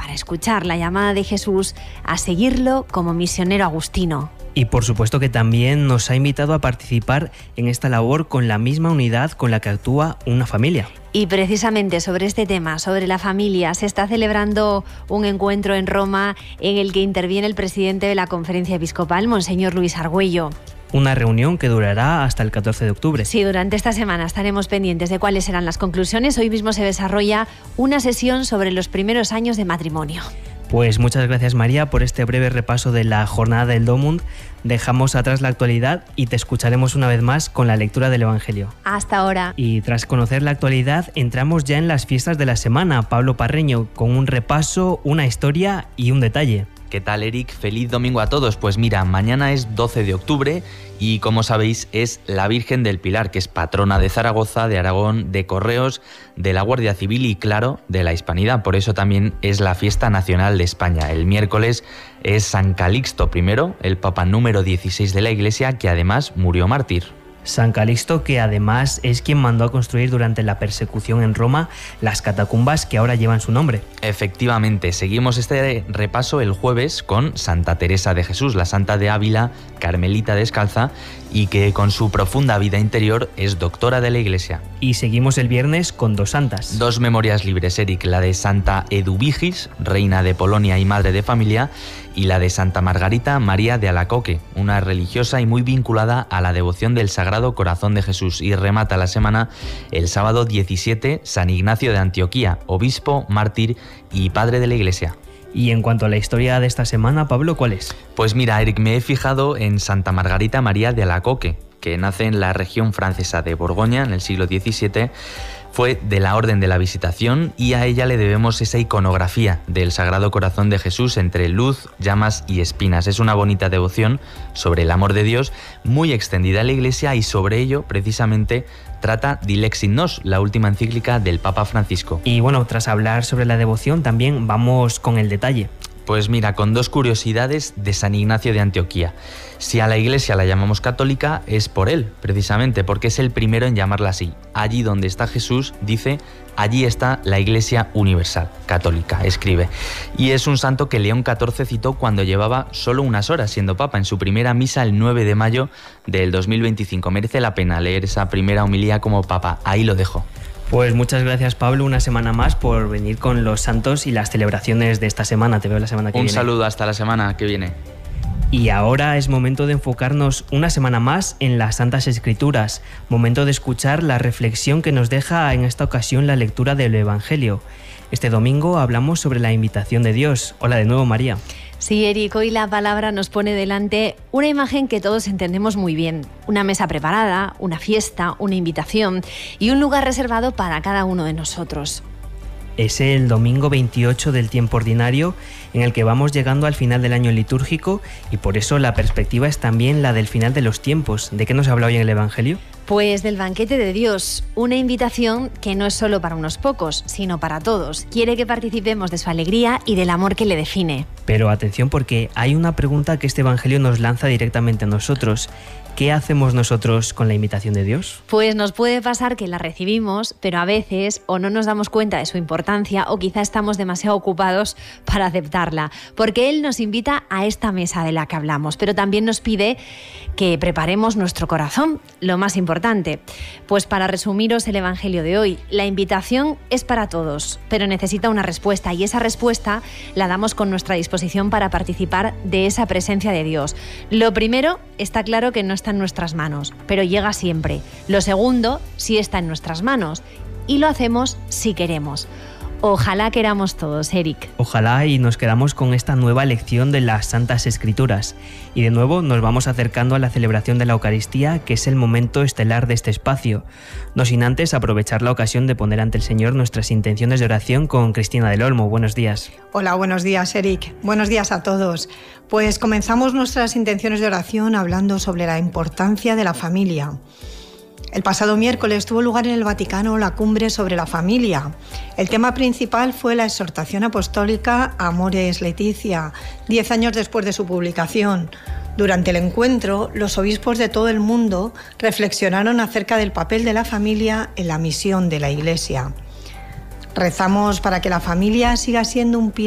para escuchar la llamada de Jesús a seguirlo como misionero agustino. Y por supuesto que también nos ha invitado a participar en esta labor con la misma unidad con la que actúa una familia. Y precisamente sobre este tema, sobre la familia, se está celebrando un encuentro en Roma en el que interviene el presidente de la Conferencia Episcopal, Monseñor Luis Argüello. Una reunión que durará hasta el 14 de octubre. Sí, durante esta semana estaremos pendientes de cuáles serán las conclusiones. Hoy mismo se desarrolla una sesión sobre los primeros años de matrimonio. Pues muchas gracias, María, por este breve repaso de la jornada del Domund. Dejamos atrás la actualidad y te escucharemos una vez más con la lectura del Evangelio. Hasta ahora. Y tras conocer la actualidad, entramos ya en las fiestas de la semana. Pablo Parreño, con un repaso, una historia y un detalle. ¿Qué tal, Eric? Feliz domingo a todos. Pues mira, mañana es 12 de octubre y, como sabéis, es la Virgen del Pilar, que es patrona de Zaragoza, de Aragón, de Correos, de la Guardia Civil y, claro, de la Hispanidad. Por eso también es la fiesta nacional de España. El miércoles es San Calixto I, el papa número 16 de la Iglesia, que además murió mártir. San Calixto, que además es quien mandó a construir durante la persecución en Roma las catacumbas que ahora llevan su nombre. Efectivamente, seguimos este repaso el jueves con Santa Teresa de Jesús, la santa de Ávila, carmelita descalza, y que con su profunda vida interior es doctora de la Iglesia. Y seguimos el viernes con dos santas. Dos memorias libres, Eric, la de Santa Eduvigis, reina de Polonia y madre de familia, y la de Santa Margarita María de Alacoque, una religiosa y muy vinculada a la devoción del Sagrado Corazón de Jesús. Y remata la semana el sábado 17, San Ignacio de Antioquía, obispo, mártir y padre de la Iglesia. Y en cuanto a la historia de esta semana, Pablo, ¿cuál es? Pues mira, Eric, me he fijado en Santa Margarita María de Alacoque, que nace en la región francesa de Borgoña en el siglo XVII. Fue de la Orden de la Visitación y a ella le debemos esa iconografía del Sagrado Corazón de Jesús entre luz, llamas y espinas. Es una bonita devoción sobre el amor de Dios muy extendida en la Iglesia y sobre ello precisamente trata Dilexit Nos, la última encíclica del Papa Francisco. Y bueno, tras hablar sobre la devoción también vamos con el detalle. Pues mira, con dos curiosidades de San Ignacio de Antioquía. Si a la Iglesia la llamamos católica, es por él, precisamente, porque es el primero en llamarla así. Allí donde está Jesús, dice, allí está la Iglesia universal, católica, escribe. Y es un santo que León XIV citó cuando llevaba solo unas horas siendo papa, en su primera misa el 9 de mayo del 2025. Merece la pena leer esa primera homilía como papa. Ahí lo dejo. Pues muchas gracias, Pablo, una semana más por venir con los santos y las celebraciones de esta semana. Te veo la semana que viene. Un saludo, hasta la semana que viene. Y ahora es momento de enfocarnos una semana más en las Santas Escrituras, momento de escuchar la reflexión que nos deja en esta ocasión la lectura del Evangelio. Este domingo hablamos sobre la invitación de Dios. Hola de nuevo, María. Sí, Eric, hoy la palabra nos pone delante una imagen que todos entendemos muy bien. Una mesa preparada, una fiesta, una invitación y un lugar reservado para cada uno de nosotros. Es el domingo 28 del tiempo ordinario en el que vamos llegando al final del año litúrgico y por eso la perspectiva es también la del final de los tiempos. ¿De qué nos habla hoy en el Evangelio? Pues del banquete de Dios, una invitación que no es solo para unos pocos, sino para todos. Quiere que participemos de su alegría y del amor que le define. Pero atención, porque hay una pregunta que este Evangelio nos lanza directamente a nosotros. ¿Qué hacemos nosotros con la invitación de Dios? Pues nos puede pasar que la recibimos, pero a veces o no nos damos cuenta de su importancia o quizá estamos demasiado ocupados para aceptarla, porque Él nos invita a esta mesa de la que hablamos, pero también nos pide que preparemos nuestro corazón, lo más importante. Pues para resumiros el Evangelio de hoy, la invitación es para todos, pero necesita una respuesta y esa respuesta la damos con nuestra disposición para participar de esa presencia de Dios. Lo primero, está claro que no está en nuestras manos, pero llega siempre. Lo segundo, sí está en nuestras manos y lo hacemos si queremos. Ojalá queramos todos, Eric. Ojalá y nos quedamos con esta nueva lección de las Santas Escrituras. Y de nuevo nos vamos acercando a la celebración de la Eucaristía, que es el momento estelar de este espacio. No sin antes aprovechar la ocasión de poner ante el Señor nuestras intenciones de oración con Cristina del Olmo. Buenos días. Hola, buenos días, Eric. Buenos días a todos. Pues comenzamos nuestras intenciones de oración hablando sobre la importancia de la familia. El pasado miércoles tuvo lugar en el Vaticano la cumbre sobre la familia. El tema principal fue la exhortación apostólica Amoris Laetitia, 10 años después de su publicación. Durante el encuentro, los obispos de todo el mundo reflexionaron acerca del papel de la familia en la misión de la Iglesia. Rezamos para que la familia siga siendo un pilar